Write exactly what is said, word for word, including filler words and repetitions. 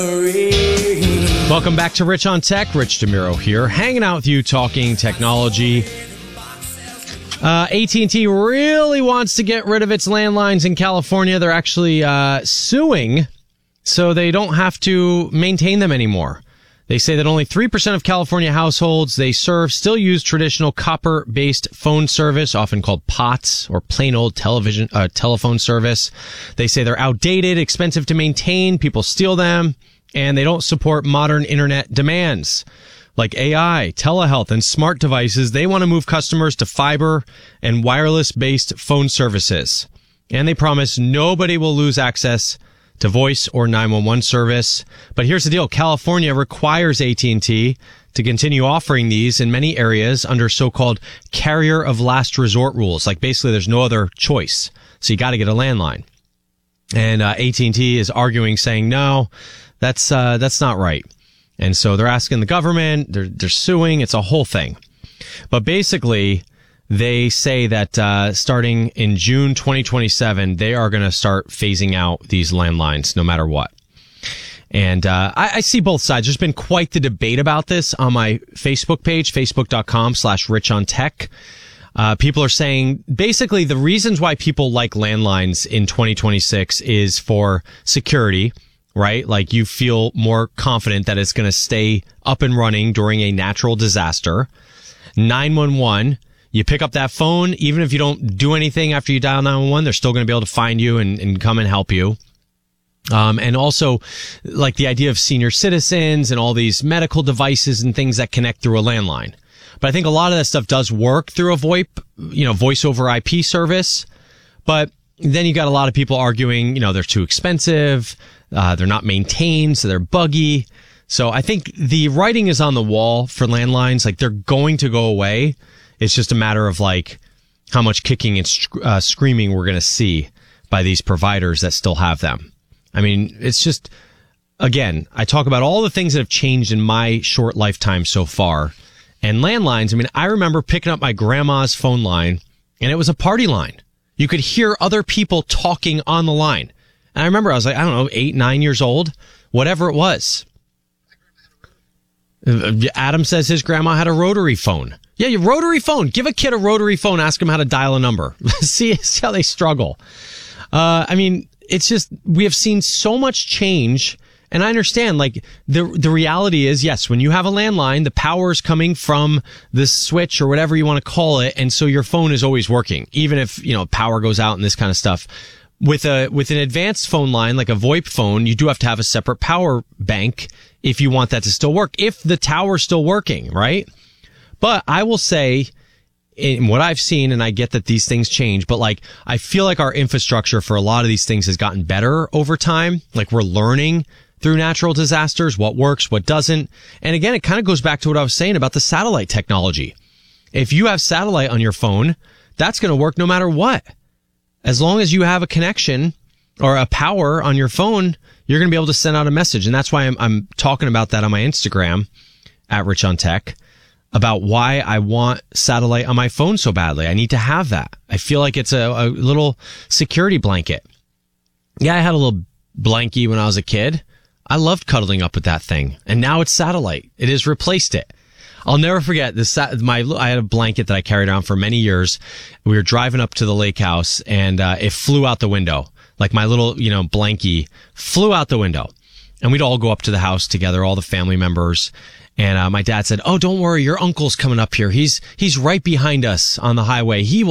Welcome back to Rich on Tech. Rich DeMuro here, hanging out with you, talking technology. Uh, A T and T really wants to get rid of its landlines in California. They're actually uh, suing so they don't have to maintain them anymore. They say that only three percent of California households they serve still use traditional copper-based phone service, often called P O T S, or plain old television uh, telephone service. They say they're outdated, expensive to maintain, people steal them, and they don't support modern internet demands like A I, telehealth, and smart devices. They want to move customers to fiber and wireless-based phone services. And they promise nobody will lose access to voice or nine one one service. But here's the deal. California requires A T and T to continue offering these in many areas under so-called carrier of last resort rules. Like basically there's no other choice. So you got to get a landline. And uh, A T and T is arguing, saying, no, that's uh, that's not right. And so they're asking the government, they're, they're suing. It's a whole thing. But basically, they say that uh, starting in June twenty twenty-seven, they are going to start phasing out these landlines no matter what. And uh, I, I see both sides. There's been quite the debate about this on my Facebook page, facebook.com slash rich on tech. Uh, people are saying basically the reasons why people like landlines in twenty twenty-six is for security, right? Like you feel more confident that it's going to stay up and running during a natural disaster. nine one one. You pick up that phone, even if you don't do anything after you dial nine one one, they're still going to be able to find you and, and come and help you. Um, and also, like the idea of senior citizens and all these medical devices and things that connect through a landline. But I think a lot of that stuff does work through a VoIP, you know, voice over I P service. But then you got a lot of people arguing, you know, they're too expensive, uh, they're not maintained, so they're buggy. So I think the writing is on the wall for landlines. Like they're going to go away. It's just a matter of like how much kicking and sc- uh, screaming we're going to see by these providers that still have them. I mean, it's just, again, I talk about all the things that have changed in my short lifetime so far. And landlines, I mean, I remember picking up my grandma's phone line and it was a party line. You could hear other people talking on the line. And I remember I was like, I don't know, eight, nine years old, whatever it was. Adam says his grandma had a rotary phone. Yeah, your rotary phone. Give a kid a rotary phone. Ask him how to dial a number. see, see how they struggle. Uh, I mean, it's just, we have seen so much change. And I understand, like, the the reality is, yes, when you have a landline, the power is coming from the switch or whatever you want to call it. And so your phone is always working, even if, you know, power goes out and this kind of stuff. With a, with an advanced phone line, like a VoIP phone, you do have to have a separate power bank if you want that to still work, if the tower's still working, right? But I will say, in what I've seen, and I get that these things change, but like, I feel like our infrastructure for a lot of these things has gotten better over time. Like we're learning through natural disasters, what works, what doesn't. And again, it kind of goes back to what I was saying about the satellite technology. If you have satellite on your phone, that's going to work no matter what. As long as you have a connection or a power on your phone, you're going to be able to send out a message. And that's why I'm, I'm talking about that on my Instagram at Rich on Tech, about why I want satellite on my phone so badly. I need to have that. I feel like it's a, a little security blanket. Yeah, I had a little blankie when I was a kid. I loved cuddling up with that thing. And now it's satellite. It has replaced it. I'll never forget this. My, I had a blanket that I carried around for many years. We were driving up to the lake house and, uh, it flew out the window. Like my little, you know, blankie flew out the window, and we'd all go up to the house together, all the family members. And, uh, my dad said, "Oh, don't worry. Your uncle's coming up here. He's, he's right behind us on the highway. He will